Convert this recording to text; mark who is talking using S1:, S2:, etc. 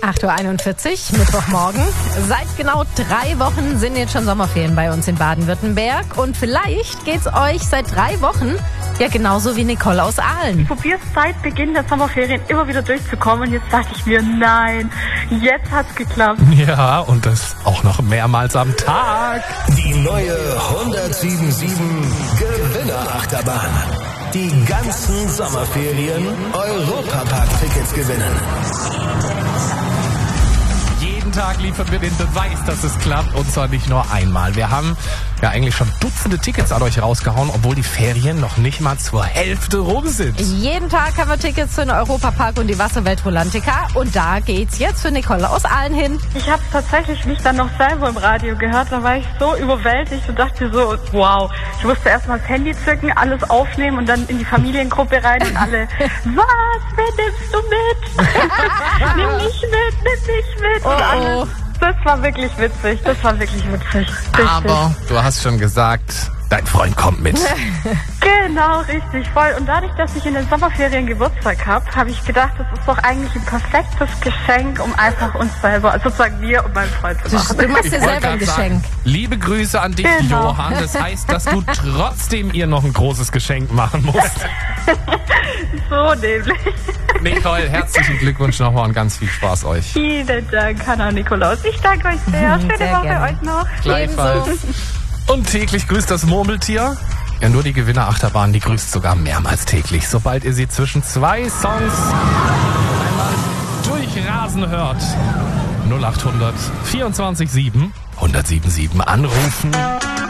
S1: 8:41 Uhr, Mittwochmorgen. Seit genau 3 Wochen sind jetzt schon Sommerferien bei uns in Baden-Württemberg. Und vielleicht geht's euch seit 3 Wochen ja genauso wie Nicole aus Aalen.
S2: Ich probiere es seit Beginn der Sommerferien immer wieder durchzukommen. Und jetzt dachte ich mir, nein, jetzt hat's geklappt.
S3: Ja, und das auch noch mehrmals am Tag.
S4: Die neue 107.7 Gewinnerachterbahn. Die ganzen Sommerferien Europapark-Tickets gewinnen.
S3: Jeden Tag liefern wir den Beweis, dass es klappt, und zwar nicht nur einmal. Wir haben ja eigentlich schon Dutzende Tickets an euch rausgehauen, obwohl die Ferien noch nicht mal zur Hälfte rum sind.
S1: Jeden Tag haben wir Tickets für den Europapark und die Wasserwelt Rolantica. Und da geht's jetzt für Nicole aus Aalen hin.
S2: Ich habe tatsächlich mich dann noch selber im Radio gehört. Da war ich so überwältigt und dachte so, wow. Ich musste erstmal das Handy zücken, alles aufnehmen und dann in die Familiengruppe rein und alle, was, wen nimmst du mit? Nimm mich mit.
S1: Oh,
S2: Und alles. Das war wirklich witzig. Richtig.
S3: Aber du hast schon gesagt, dein Freund kommt mit.
S2: Genau, richtig, voll. Und dadurch, dass ich in den Sommerferien Geburtstag habe ich gedacht, das ist doch eigentlich ein perfektes Geschenk, um einfach uns selber, also sozusagen mir und meinem Freund zu machen.
S1: Du machst dir
S3: Ich wollte
S1: selber ein
S3: gerade sagen,
S1: Geschenk.
S3: liebe Grüße an dich,
S2: Genau.
S3: Johann. Das heißt, dass du trotzdem ihr noch ein großes Geschenk machen musst.
S2: So nämlich.
S3: Nicole, herzlichen Glückwunsch nochmal und ganz viel Spaß euch.
S2: Vielen Dank, Hanna und Nikolaus. Ich danke euch sehr. Schöne
S1: sehr
S2: Woche
S1: gerne.
S2: euch noch.
S3: Gleichfalls. Und täglich grüßt das Murmeltier. Ja, nur die Gewinnerachterbahn, die grüßt sogar mehrmals täglich. Sobald ihr sie zwischen 2 Songs einmal durchrasen hört. 0800 24 7 1077 anrufen.